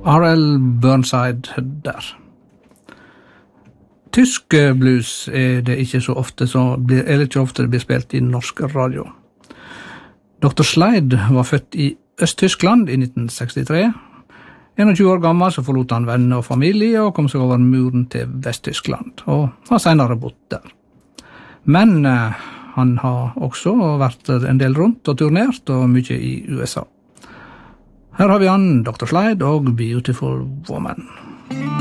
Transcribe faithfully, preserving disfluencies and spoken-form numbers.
R L Burnside der. Tysk blues er det ikke så ofte, så blir, er det ikke ofte det blir spilt i norsk radio. doktor Slide var født i Øst-Tyskland i nitten sekstitre. tjueen år gammel så forlot han venner og familie og kom seg over muren til Vest-Tyskland, og har senere bodd der. Men eh, han har også vært en del rundt og turnert, og mye i U S A. Her har vi han, doktor Slide og Beautiful Woman.